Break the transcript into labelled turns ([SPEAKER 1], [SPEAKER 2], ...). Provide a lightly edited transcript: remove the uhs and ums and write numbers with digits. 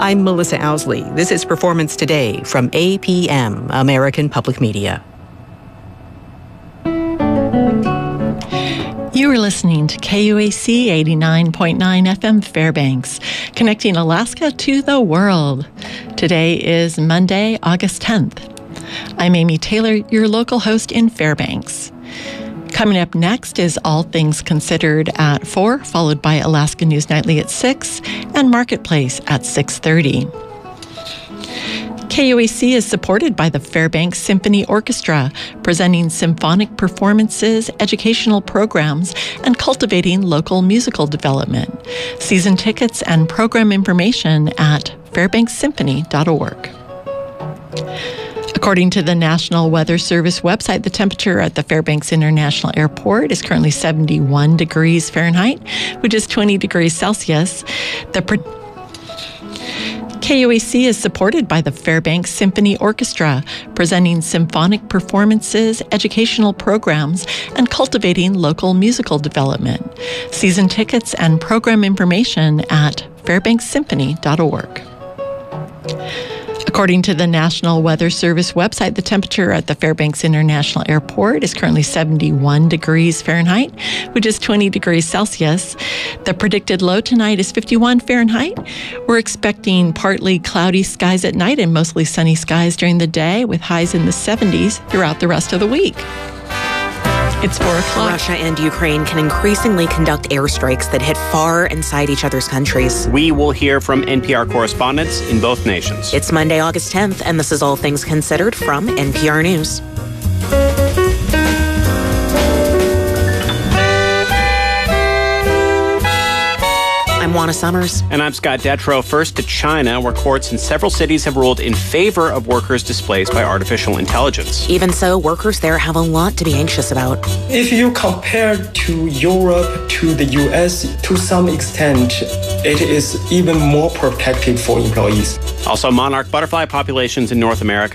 [SPEAKER 1] I'm Melissa Owsley. This is Performance Today from APM, American Public Media.
[SPEAKER 2] You are listening to KUAC 89.9 FM Fairbanks, connecting Alaska to the world. Today is Monday, August 10th. I'm Amy Taylor, your local host in Fairbanks. Coming up next is All Things Considered at 4, followed by Alaska News Nightly at 6, and Marketplace at 6:30. KUAC is supported by the Fairbanks Symphony Orchestra, presenting symphonic performances, educational programs, and cultivating local musical development. Season tickets and program information at fairbankssymphony.org. According to the National Weather Service website, the temperature at the Fairbanks International Airport is currently 71 degrees Fahrenheit, which is 20 degrees Celsius. KUAC is supported by the Fairbanks Symphony Orchestra, presenting symphonic performances, educational programs, and cultivating local musical development. Season tickets and program information at fairbankssymphony.org. According to the National Weather Service website, the temperature at the Fairbanks International Airport is currently 71 degrees Fahrenheit, which is 20 degrees Celsius. The predicted low tonight is 51 Fahrenheit. We're expecting partly cloudy skies at night and mostly sunny skies during the day, with highs in the 70s throughout the rest of the week. It's 4 o'clock.
[SPEAKER 3] Russia and Ukraine can increasingly conduct airstrikes that hit far inside each other's countries.
[SPEAKER 4] We will hear from NPR correspondents in both nations.
[SPEAKER 3] It's Monday, August 10th, and this is All Things Considered from NPR News. I'm Juana Summers.
[SPEAKER 4] And I'm Scott Detrow. First to China, where courts in several cities have ruled in favor of workers displaced by artificial intelligence.
[SPEAKER 3] Even so, workers there have a lot to be anxious about.
[SPEAKER 5] If you compare to Europe, to the US, to some extent, it is even more protective for employees.
[SPEAKER 4] Also, monarch butterfly populations in North America